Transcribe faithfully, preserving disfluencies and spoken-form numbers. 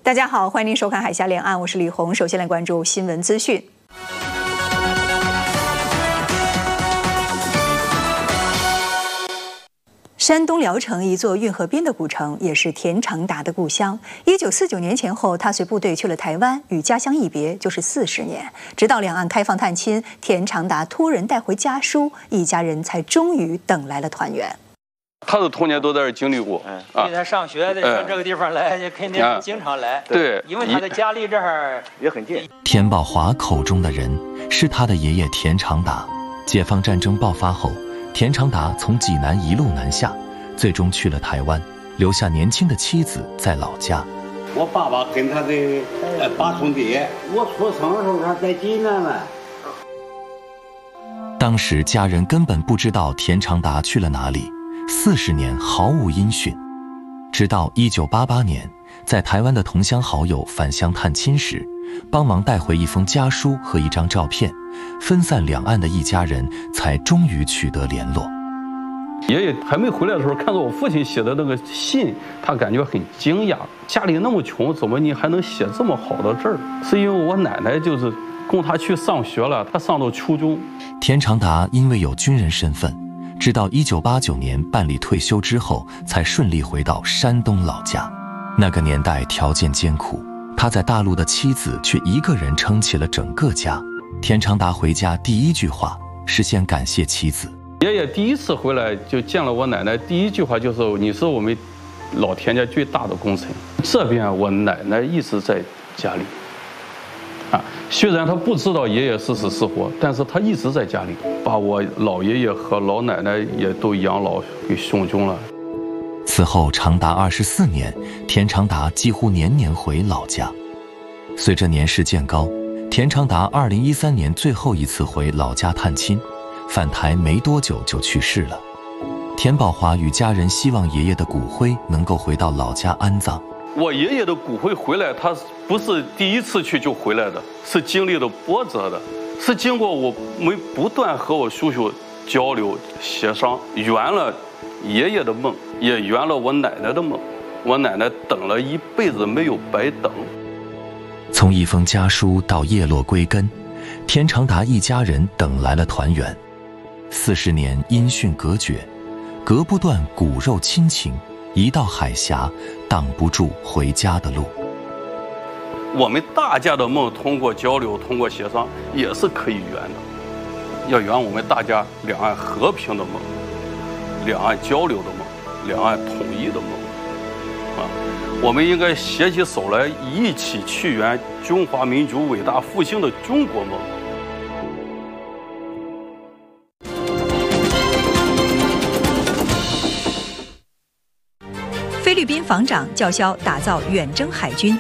大家好，欢迎您收看《海峡两岸》，我是李红。首先来关注新闻资讯。山东聊城一座运河边的古城，也是田长达的故乡。一九四九年前后，他随部队去了台湾，与家乡一别就是四十年。直到两岸开放探亲，田长达托人带回家书，一家人才终于等来了团圆。 他的童年都在这儿经历过， 嗯，所以他上学得上这个地方来，就肯定经常来。 对， 因为他的家离这儿也很近。 田宝华口中的人是他的爷爷田长达。解放战争爆发后，田长达从济南一路南下，最终去了台湾，留下年轻的妻子在老家。 我爸爸跟他的呃八兄弟，我出生的时候他在济南呢。 当时家人根本不知道田长达去了哪里。 四十年毫无音讯，直到一九八八年，在台湾的同乡好友返乡探亲时，帮忙带回一封家书和一张照片，分散两岸的一家人才终于取得联络。 爷爷还没回来的时候，看到我父亲写的那个信，他感觉很惊讶，家里那么穷，怎么你还能写这么好的字儿？是因为我奶奶就是供他去上学了，他上到初中。 田长达因为有军人身份。 直到一九八九年办理退休之后，才顺利回到山东老家。那个年代条件艰苦，他在大陆的妻子却一个人撑起了整个家。田长达回家第一句话是先感谢妻子。 爷爷第一次回来就见了我奶奶，第一句话就是“你是我们老田家最大的功臣”。这边我奶奶一直在家里。 啊，虽然他不知道爷爷是死是活，但是他一直在家里，把我老爷爷和老奶奶也都养老给送终了。 此后长达二十四年，田长达几乎年年回老家。随着年事渐高，田长达二零一三年最后一次回老家探亲，返台没多久就去世了。田宝华与家人希望爷爷的骨灰能够回到老家安葬。 我爷爷的骨灰回来，他不是第一次去就回来的，是经历了波折的，是经过我们不断和我叔叔交流协商，圆了爷爷的梦，也圆了我奶奶的梦。我奶奶等了一辈子没有白等。 从一封家书到叶落归根，田长达一家人等来了团圆。四十年音讯隔绝，隔不断骨肉亲情。 一到海峡，挡不住回家的路。 我们大家的梦，通过交流，通过协商，也是可以圆的。要圆我们大家两岸和平的梦，两岸交流的梦，两岸统一的梦。啊，我们应该携起手来，一起去圆中华民族伟大复兴的中国梦。 菲律宾防长叫嚣打造远征海军，